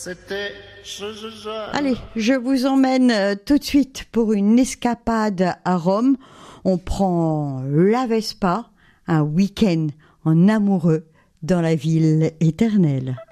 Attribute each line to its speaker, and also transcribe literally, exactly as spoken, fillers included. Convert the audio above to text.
Speaker 1: C'était...
Speaker 2: Allez, je vous emmène euh, tout de suite pour une escapade à Rome. On prend la Vespa, un week-end en amoureux dans la ville éternelle.